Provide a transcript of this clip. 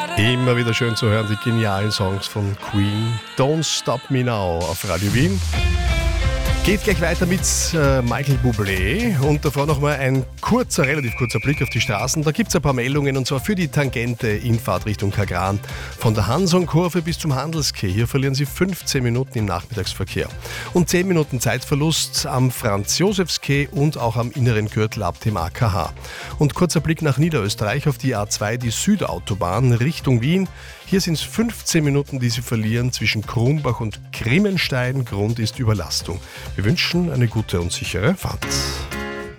Immer wieder schön zu hören, die genialen Songs von Queen. Don't Stop Me Now auf Radio Wien. Geht gleich weiter mit Michael Bublé und davor nochmal ein relativ kurzer Blick auf die Straßen. Da gibt es ein paar Meldungen und zwar für die Tangente in Fahrtrichtung Kagran. Von der Hanson-Kurve bis zum Handelskeh. Hier verlieren Sie 15 Minuten im Nachmittagsverkehr. Und 10 Minuten Zeitverlust am Franz-Josefs-Quai und auch am inneren Gürtel ab dem AKH. Und kurzer Blick nach Niederösterreich auf die A2, die Südautobahn Richtung Wien. Hier sind es 15 Minuten, die Sie verlieren zwischen Krumbach und Grimmenstein. Grund ist Überlastung. Wir wünschen eine gute und sichere Fahrt.